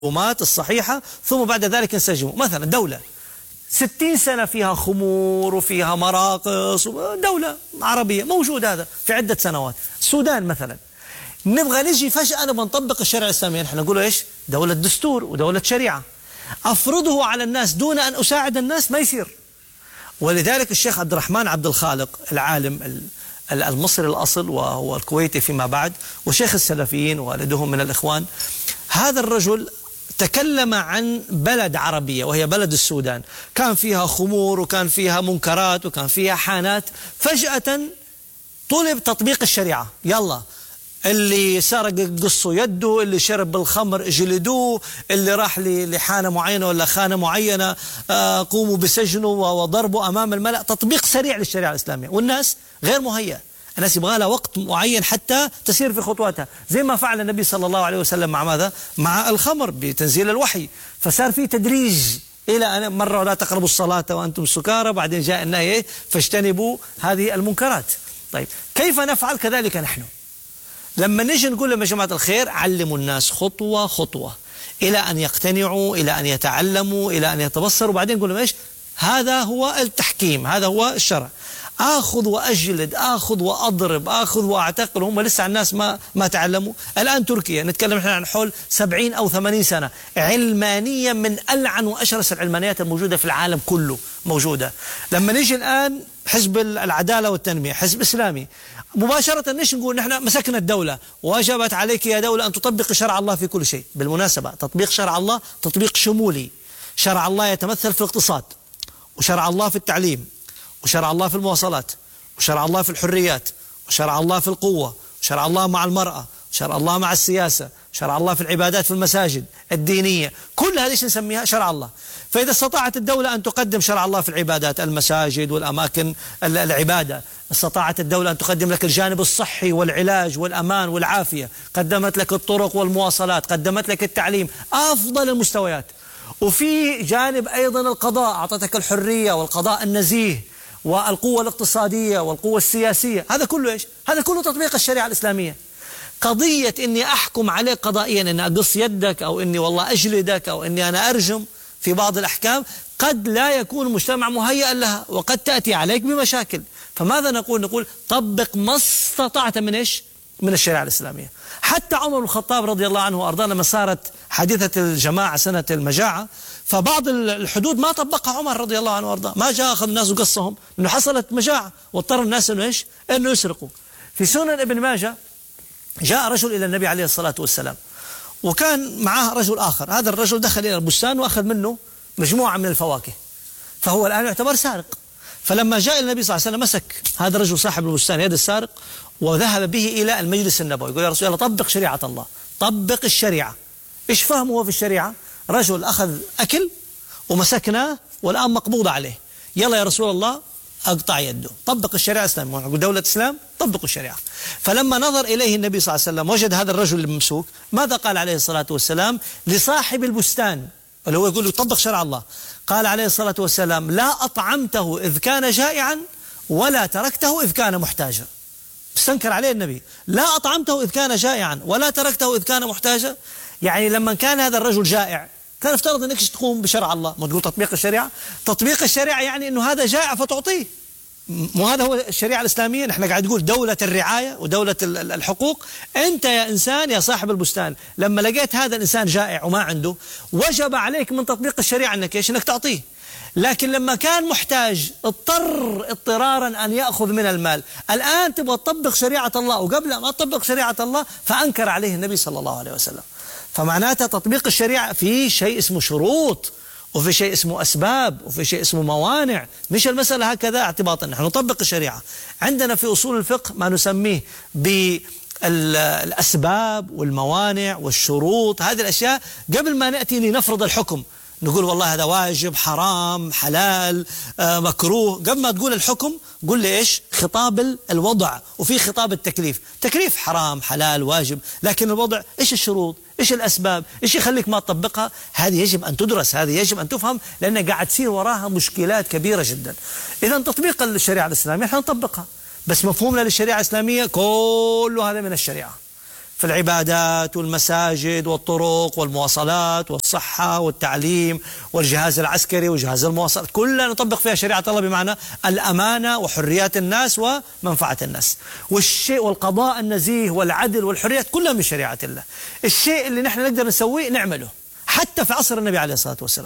المعلومات الصحيحة ثم بعد ذلك ينسجموا. مثلا دولة 60 سنة فيها خمور وفيها مراقص، دولة عربية موجود هذا في عدة سنوات. السودان مثلا نبغى نجي فجأة نبغى نطبق الشريعة الإسلامية، نحن نقول إيش؟ دولة دستور ودولة شريعة، أفرضه على الناس دون أن أساعد الناس ما يصير. ولذلك الشيخ عبد الرحمن عبد الخالق العالم المصري الأصل وهو الكويتي فيما بعد وشيخ السلفيين والدهم من الإخوان، هذا الرجل تكلم عن بلد عربية وهي بلد السودان كان فيها خمور وكان فيها منكرات وكان فيها حانات، فجأة طلب تطبيق الشريعة، يلا اللي سرق قصوا يده، اللي شرب بالخمر جلدوه، اللي راح لحانة معينة ولا خانة معينة قوموا بسجنه وضربوا أمام الملأ. تطبيق سريع للشريعة الإسلامية، والناس غير مهيئة، الناس يبغى لها وقت معين حتى تسير في خطواتها، زي ما فعل النبي صلى الله عليه وسلم مع ماذا؟ مع الخمر بتنزيل الوحي، فصار في تدريج إلى أن مرة لا تقربوا الصلاة وأنتم سكارى، بعدين جاء النهي فاجتنبوا هذه المنكرات. طيب كيف نفعل كذلك نحن؟ لما نجي نقول لهم يا جماعة الخير علموا الناس خطوة خطوة إلى أن يقتنعوا، إلى أن يتعلموا، إلى أن يتبصروا، بعدين نقول لهم إيش؟ هذا هو التحكيم، هذا هو الشرع. آخذ وأجلد، آخذ وأضرب، آخذ وأعتقل، هم لسه الناس ما تعلموا. الآن تركيا نتكلم احنا عن حول 70 أو 80 سنة علمانية من ألعن وأشرس العلمانيات الموجودة في العالم كله موجودة. لما نيجي الآن حزب العدالة والتنمية، حزب إسلامي، مباشرة نيش نقول نحن مسكنا الدولة وجبت عليك يا دولة أن تطبق شرع الله في كل شيء. بالمناسبة تطبيق شرع الله تطبيق شمولي، شرع الله يتمثل في الاقتصاد، وشرع الله في التعليم، وشرع الله في المواصلات، وشرع الله في الحريات، وشرع الله في القوة، وشرع الله مع المرأة، وشرع الله مع السياسة، وشرع الله في العبادات في المساجد الدينية، كل هذه نسميها شرع الله. فإذا استطاعت الدولة أن تقدم شرع الله في العبادات، المساجد والأماكن العبادة، استطاعت الدولة أن تقدم لك الجانب الصحي والعلاج والأمان والعافية، قدمت لك الطرق والمواصلات، قدمت لك التعليم، أفضل المستويات. وفي جانب أيضا القضاء، أعطتك الحرية والقضاء النزيه والقوة الاقتصادية والقوة السياسية، هذا كله إيش؟ هذا كله تطبيق الشريعة الإسلامية. قضية إني أحكم عليك قضائيا، إني أقص يدك أو إني والله أجلدك أو إني أنا أرجم في بعض الأحكام، قد لا يكون المجتمع مهيئا لها وقد تأتي عليك بمشاكل. فماذا نقول؟ نقول طبق ما استطعت من إيش؟ من الشريعة الإسلامية. حتى عمر بن الخطاب رضي الله عنه وأرضاه لما صارت حادثة الجماعة سنة المجاعة، فبعض الحدود ما طبقها عمر رضي الله عنه وأرضاه، ما جاء أخذ الناس وقصهم، لأنه حصلت مجاعة واضطر الناس إنه إيش؟ إنه يسرقوا. في سنن ابن ماجه جاء رجل إلى النبي عليه الصلاة والسلام وكان معه رجل آخر، هذا الرجل دخل إلى البستان وأخذ منه مجموعة من الفواكه، فهو الآن يعتبر سارق. فلما جاء النبي صلى الله عليه وسلم مسك هذا الرجل صاحب البستان يد السارق وذهب به إلى المجلس النبوي، يقول يا رسول الله طبق شريعة الله، طبق الشريعة. إيش فهمه هو في الشريعة؟ رجل أخذ أكل ومسكناه والآن مقبوض عليه، يلا يا رسول الله أقطع يده، طبق الشريعة الإسلامية، نقول دولة إسلام طبقوا الشريعة. فلما نظر إليه النبي صلى الله عليه وسلم وجد هذا الرجل الممسوك، ماذا قال عليه الصلاة والسلام لصاحب البستان اللي هو يقول له طبق شرع الله؟ قال عليه الصلاة والسلام لا أطعمته إذ كان جائعا ولا تركته إذ كان محتاجا. استنكر عليه النبي، لا أطعمته إذ كان جائعا ولا تركته إذ كان محتاجا. يعني لما كان هذا الرجل جائع كان افترض أنك تقوم بشرع الله، ما تقول تطبيق الشريعة. تطبيق الشريعة يعني أنه هذا جائع فتعطيه، مو هذا هو الشريعة الإسلامية. نحن قاعد نقول دولة الرعاية ودولة الحقوق. أنت يا إنسان يا صاحب البستان لما لقيت هذا الإنسان جائع وما عنده، وجب عليك من تطبيق الشريعة أنك إيش؟ أنك تعطيه. لكن لما كان محتاج اضطر اضطرارا أن يأخذ من المال، الآن تبغى تطبق شريعة الله وقبل ما تطبق شريعة الله فأنكر عليه النبي صلى الله عليه وسلم. فمعناتها تطبيق الشريعة في شيء اسمه شروط، وفي شيء اسمه أسباب، وفي شيء اسمه موانع، مش المسألة هكذا اعتباطا. نحن نطبق الشريعة. عندنا في أصول الفقه ما نسميه بالأسباب والموانع والشروط، هذه الأشياء قبل ما نأتي لنفرض الحكم نقول والله هذا واجب حرام حلال مكروه. قبل ما تقول الحكم قل لي إيش؟ خطاب الوضع، وفي خطاب التكليف. تكليف حرام حلال واجب، لكن الوضع إيش الشروط؟ إيش الأسباب؟ إيش يخليك ما تطبقها؟ هذه يجب أن تدرس، هذه يجب أن تفهم، لأن قاعد تصير وراها مشكلات كبيرة جدا. إذا تطبيق الشريعة الإسلامية احنا نطبقها، بس مفهومنا للشريعة الإسلامية كله هذا من الشريعة. في العبادات والمساجد والطرق والمواصلات والصحة والتعليم والجهاز العسكري وجهاز المواصلات، كلها نطبق فيها شريعة الله بمعنى الأمانة وحريات الناس ومنفعة الناس، والشيء والقضاء النزيه والعدل والحريات كلها من شريعة الله. الشيء اللي نحن نقدر نسويه نعمله حتى في عصر النبي عليه الصلاة والسلام،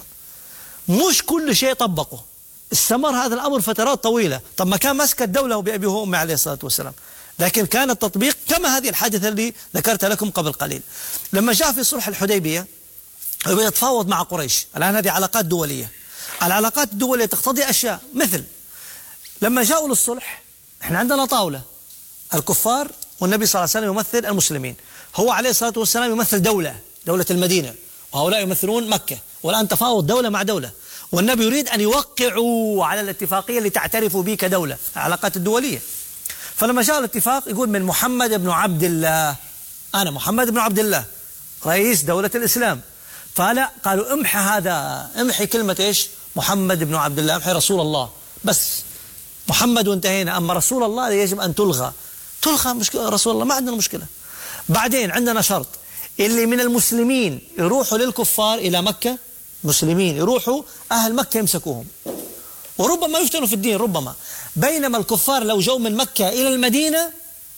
مش كل شيء طبقه، استمر هذا الأمر فترات طويلة. طب ما كان ماسك الدولة بأبيه وأمه عليه الصلاة والسلام، لكن كان التطبيق كما هذه الحادثة اللي ذكرت لكم قبل قليل. لما جاء في صلح الحديبية يتفاوض مع قريش، الآن هذه علاقات دولية، العلاقات الدولية تقتضي أشياء، مثل لما جاءوا للصلح احنا عندنا طاولة، الكفار والنبي صلى الله عليه وسلم يمثل المسلمين، هو عليه الصلاة والسلام يمثل دولة المدينة، وهؤلاء يمثلون مكة، والآن تفاوض دولة مع دولة، والنبي يريد أن يوقعوا على الاتفاقية اللي تعترفوا به كدولة، العلاقات الدولية. فلما جاء الاتفاق يقول من محمد بن عبد الله، أنا محمد بن عبد الله رئيس دولة الإسلام، فلا قالوا امحي هذا، امحي كلمة إيش محمد بن عبد الله، امحي رسول الله، بس محمد وانتهينا، أما رسول الله يجب أن تلغى مشكلة، رسول الله ما عندنا مشكلة. بعدين عندنا شرط، اللي من المسلمين يروحوا للكفار إلى مكة، مسلمين يروحوا أهل مكة يمسكوهم، وربما يفتنوا في الدين ربما، بينما الكفار لو جو من مكة إلى المدينة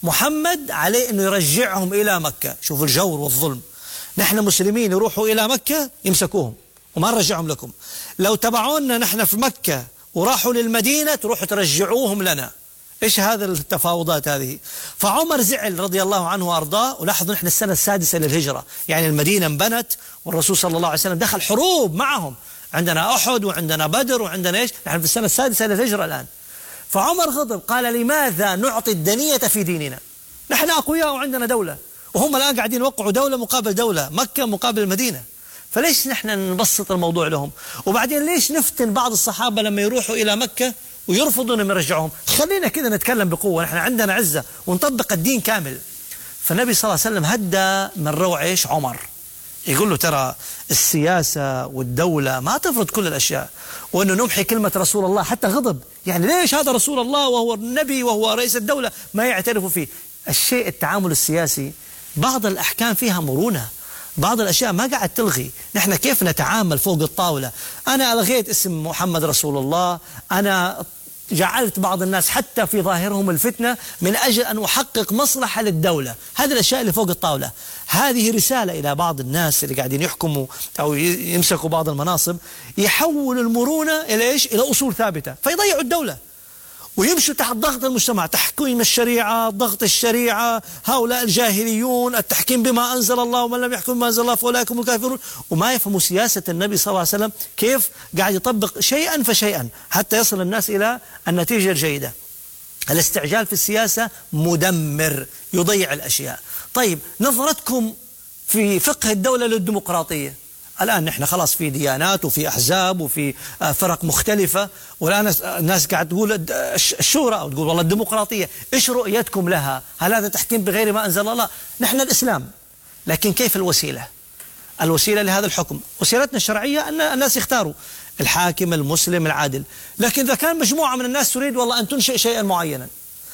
محمد عليه أنه يرجعهم إلى مكة. شوفوا الجور والظلم، نحن مسلمين يروحوا إلى مكة يمسكوهم وما نرجعهم لكم، لو تبعونا نحن في مكة وراحوا للمدينة تروحوا ترجعوهم لنا. إيش هذا التفاوضات هذه؟ فعمر زعل رضي الله عنه وأرضاه، ولاحظوا نحن السنة السادسة للهجرة، يعني المدينة انبنت والرسول صلى الله عليه وسلم دخل حروب معهم، عندنا أحد وعندنا بدر وعندنا إيش، نحن في السنة السادسة للهجرة الآن. فعمر غضب قال لماذا نعطي الدنية في ديننا؟ نحن أقوياء وعندنا دولة، وهم الآن قاعدين يوقعوا دولة مقابل دولة، مكة مقابل المدينة، فليش نحن نبسط الموضوع لهم؟ وبعدين ليش نفتن بعض الصحابة لما يروحوا إلى مكة ويرفضوا أن يرجعهم؟ خلينا كذا نتكلم بقوة، نحن عندنا عزة ونطبق الدين كامل. فالنبي صلى الله عليه وسلم هدى من روع إيش عمر، يقول له ترى السياسة والدولة ما تفرض كل الأشياء، وأنه نمحي كلمة رسول الله، حتى غضب، يعني ليش هذا رسول الله وهو النبي وهو رئيس الدولة ما يعترفوا فيه؟ الشيء التعامل السياسي بعض الأحكام فيها مرونة، بعض الأشياء ما قاعد تلغي، نحن كيف نتعامل فوق الطاولة؟ أنا ألغيت اسم محمد رسول الله، أنا جعلت بعض الناس حتى في ظاهرهم الفتنة من أجل أن أحقق مصلحة للدولة، هذه الأشياء اللي فوق الطاولة. هذه رسالة إلى بعض الناس اللي قاعدين يحكموا أو يمسكوا بعض المناصب، يحولوا المرونة إلى إيش؟ إلى أصول ثابتة، فيضيعوا الدولة ويمشوا تحت ضغط المجتمع، تحكيم الشريعة، ضغط الشريعة، هؤلاء الجاهليون، التحكيم بما أنزل الله، ومن لم يحكم بما أنزل الله فأولئك هم الكافرون، وما يفهموا سياسة النبي صلى الله عليه وسلم كيف قاعد يطبق شيئا فشيئا حتى يصل الناس إلى النتيجة الجيدة. الاستعجال في السياسة مدمر، يضيع الأشياء. طيب نظرتكم في فقه الدولة للديمقراطية، الآن نحن خلاص في ديانات وفي أحزاب وفي فرق مختلفة، والآن الناس قاعد تقول الشورى أو تقول والله الديمقراطية، إيش رؤيتكم لها؟ هل هذا تحكيم بغير ما أنزل الله؟ نحن الإسلام، لكن كيف الوسيلة؟ الوسيلة لهذا الحكم، وسيلتنا الشرعية أن الناس يختاروا الحاكم المسلم العادل، لكن إذا كان مجموعة من الناس تريد والله أن تنشئ شيئا معينا،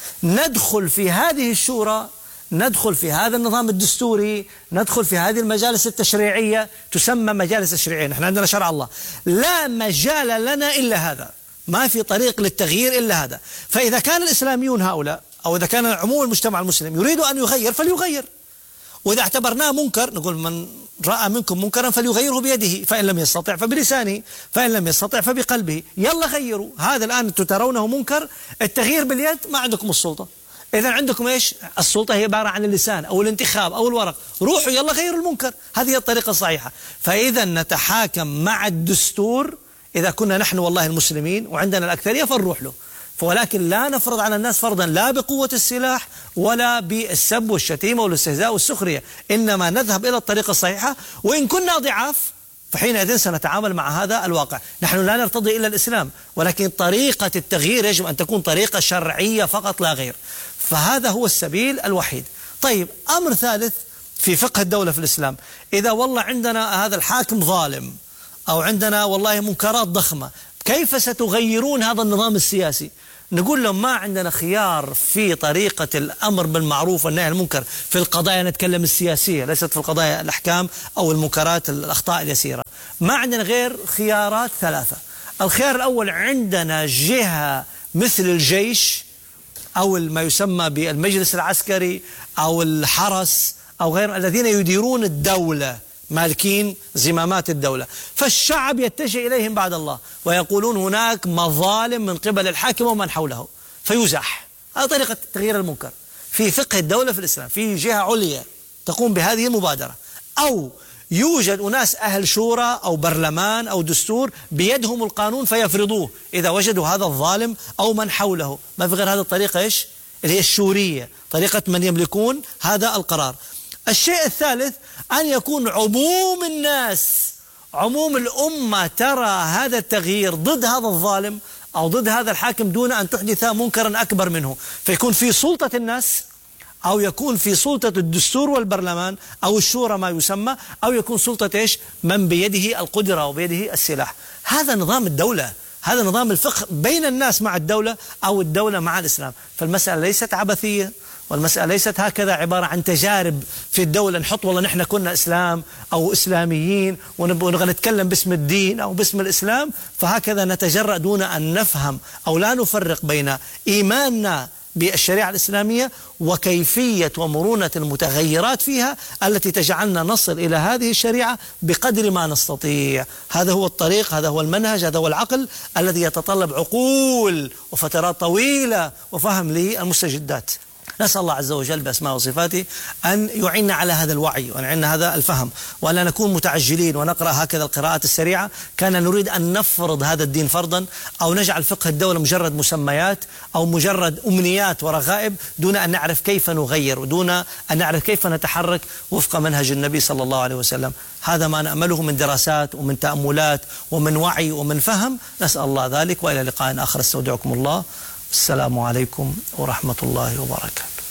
ندخل في هذه الشورى، ندخل في هذا النظام الدستوري، ندخل في هذه المجالس التشريعية، تسمى مجالس تشريعية، نحن عندنا شرع الله، لا مجال لنا إلا هذا، ما في طريق للتغيير إلا هذا. فإذا كان الإسلاميون هؤلاء أو إذا كان عموم المجتمع المسلم يريد أن يغير فليغير، وإذا اعتبرناه منكر نقول من رأى منكم منكرا فليغيره بيده، فإن لم يستطع فبلسانه، فإن لم يستطع فبقلبه، يلا غيروا. هذا الآن أنتم ترونه منكر، التغيير باليد ما عندكم السلطة، إذا عندكم إيش؟ السلطة هي عبارة عن اللسان أو الانتخاب أو الورق، روحوا يلا غيروا المنكر، هذه هي الطريقة الصحيحة. فإذا نتحاكم مع الدستور إذا كنا نحن والله المسلمين وعندنا الأكثرية فنروح له، ولكن لا نفرض على الناس فرضا لا بقوة السلاح ولا بالسب والشتيمة والاستهزاء والسخرية، إنما نذهب إلى الطريقة الصحيحة، وإن كنا ضعاف فحينئذ سنتعامل مع هذا الواقع. نحن لا نرتضي إلا الإسلام، ولكن طريقة التغيير يجب أن تكون طريقة شرعية فقط لا غير، فهذا هو السبيل الوحيد. طيب أمر ثالث في فقه الدولة في الإسلام، إذا والله عندنا هذا الحاكم ظالم أو عندنا والله منكرات ضخمة، كيف ستغيرون هذا النظام السياسي؟ نقول لهم ما عندنا خيار في طريقة الأمر بالمعروف والنهي عن المنكر في القضايا، نتكلم السياسية ليست في القضايا الأحكام أو المنكرات الأخطاء اليسيرة. ما عندنا غير خيارات ثلاثة. الخيار الأول، عندنا جهة مثل الجيش أو ما يسمى بالمجلس العسكري أو الحرس أو غير الذين يديرون الدولة، مالكين زمامات الدولة، فالشعب يتجه إليهم بعد الله ويقولون هناك مظالم من قبل الحاكم ومن حوله فيزاح. هذه طريقة تغيير المنكر في فقه الدولة في الإسلام، في جهة عليا تقوم بهذه المبادرة. أو يوجد أناس أهل شورى أو برلمان أو دستور بيدهم القانون فيفرضوه إذا وجدوا هذا الظالم أو من حوله. ما في غير هذه الطريقة إيش؟ اللي هي الشورية، طريقة من يملكون هذا القرار. الشيء الثالث أن يكون عموم الناس، عموم الأمة ترى هذا التغيير ضد هذا الظالم أو ضد هذا الحاكم دون أن تحدث منكرا أكبر منه، فيكون في سلطة الناس أو يكون في سلطة الدستور والبرلمان أو الشورى ما يسمى، أو يكون سلطة إيش؟ من بيده القدرة وبيده السلاح. هذا نظام الدولة، هذا نظام الفقه بين الناس مع الدولة أو الدولة مع الإسلام. فالمسألة ليست عبثية، والمسألة ليست هكذا عبارة عن تجارب في الدولة نحط والله نحن كنا إسلام أو إسلاميين ونبغى نتكلم باسم الدين أو باسم الإسلام، فهكذا نتجرأ دون أن نفهم أو لا نفرق بين إيماننا بالشريعة الإسلامية وكيفية ومرونة المتغيرات فيها التي تجعلنا نصل إلى هذه الشريعة بقدر ما نستطيع. هذا هو الطريق، هذا هو المنهج، هذا هو العقل الذي يتطلب عقول وفترات طويلة وفهم للمستجدات. نسأل الله عز وجل بأسماء وصفاته أن يعيننا على هذا الوعي وأن يعيننا هذا الفهم، وأن نكون متعجلين ونقرأ هكذا القراءات السريعة. كان نريد أن نفرض هذا الدين فرضا أو نجعل فقه الدولة مجرد مسميات أو مجرد أمنيات ورغائب دون أن نعرف كيف نغير ودون أن نعرف كيف نتحرك وفق منهج النبي صلى الله عليه وسلم. هذا ما نأمله من دراسات ومن تأملات ومن وعي ومن فهم. نسأل الله ذلك، وإلى لقاء آخر استودعكم الله. السلام عليكم ورحمة الله وبركاته.